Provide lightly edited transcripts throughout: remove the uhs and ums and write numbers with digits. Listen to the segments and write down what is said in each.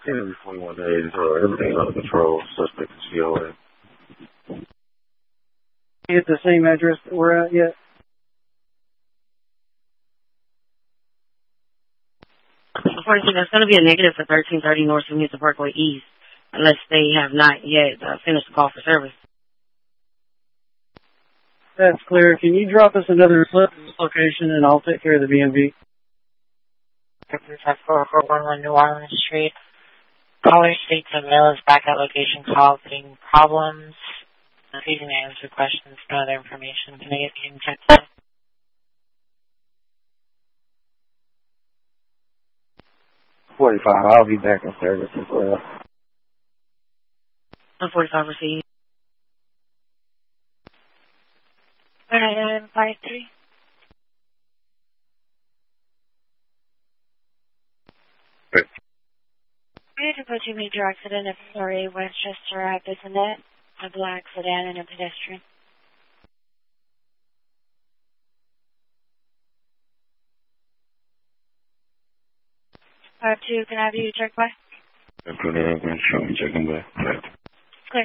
Every 21 days, everything's under control. Suspect is COA. At the same address that we're at yet? Unfortunately, that's going to be a negative for 1330 North Sunita Parkway East, unless they have not yet finished the call for service. That's clear. Can you drop us another location and I'll take care of the BMV? 4411 New Orleans Street. Caller states a mail is back at location causing problems. Refusing to answer questions, no other information. Can I get you in check that? 45, I'll be back in service as well. 145 received. 4953. We had to put two major accident at Florida Westchester Rapids and that a black sedan and a pedestrian. 52, can I have you check by? Show me checking back. Clear.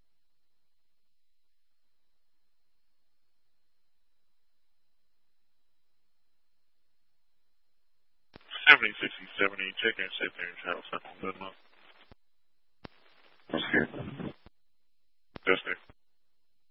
70, 60, 70, check in, sit there and channel something. Good enough. That's good. That's it.